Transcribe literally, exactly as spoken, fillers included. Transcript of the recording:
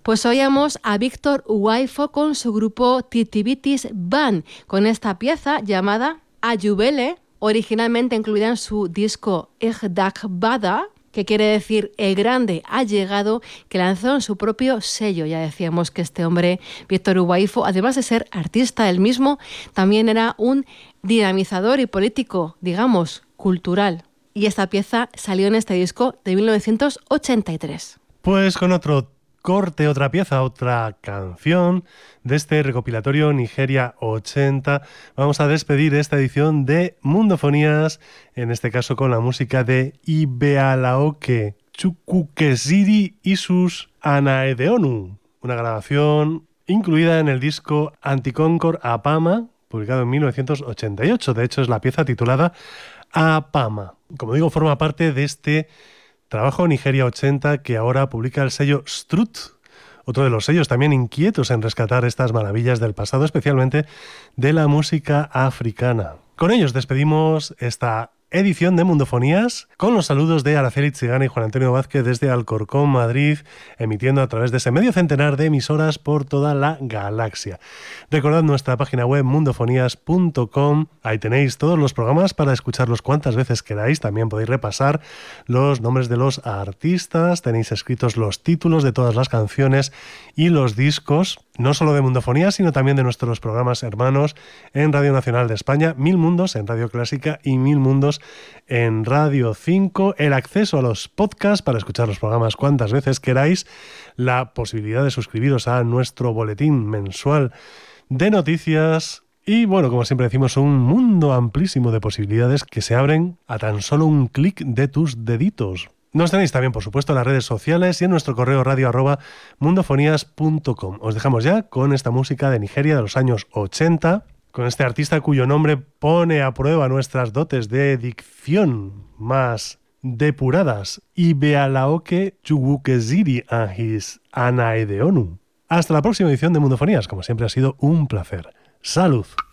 Pues oíamos a Víctor Huayfo con su grupo Titivitis Band, con esta pieza llamada Ayubele, originalmente incluida en su disco Ejdak Bada, que quiere decir El Grande ha llegado, que lanzó en su propio sello. Ya decíamos que este hombre, Víctor Huayfo, además de ser artista él mismo, también era un dinamizador y político, digamos, cultural. Y esta pieza salió en este disco de mil novecientos ochenta y tres. Pues con otro corte, otra pieza, otra canción de este recopilatorio Nigeria ochenta, vamos a despedir esta edición de Mundofonías, en este caso con la música de Ibealaoke Chukwukeziri y sus Anaedeonu, una grabación incluida en el disco Anticoncord Apama, publicado en mil novecientos ochenta y ocho. De hecho, es la pieza titulada Apama. Como digo, forma parte de este trabajo Nigeria ochenta que ahora publica el sello Strut, otro de los sellos también inquietos en rescatar estas maravillas del pasado, especialmente de la música africana. Con ellos despedimos esta edición de Mundofonías, con los saludos de Araceli Tzigana y Juan Antonio Vázquez desde Alcorcón, Madrid, emitiendo a través de ese medio centenar de emisoras por toda la galaxia. Recordad nuestra página web mundofonías punto com, ahí tenéis todos los programas para escucharlos cuantas veces queráis. También podéis repasar los nombres de los artistas, tenéis escritos los títulos de todas las canciones y los discos, no solo de Mundofonías, sino también de nuestros programas hermanos en Radio Nacional de España, Mil Mundos en Radio Clásica y Mil Mundos en Radio cinco, el acceso a los podcasts para escuchar los programas cuantas veces queráis, la posibilidad de suscribiros a nuestro boletín mensual de noticias y, bueno, como siempre decimos, un mundo amplísimo de posibilidades que se abren a tan solo un clic de tus deditos. Nos tenéis también, por supuesto, en las redes sociales y en nuestro correo radio arroba mundofonías punto com. Os dejamos ya con esta música de Nigeria de los años ochenta, con este artista cuyo nombre pone a prueba nuestras dotes de dicción más depuradas, Ibealaoke Chukwukeziri and his Anaedeonu. Hasta la próxima edición de Mundofonías, como siempre ha sido un placer. ¡Salud!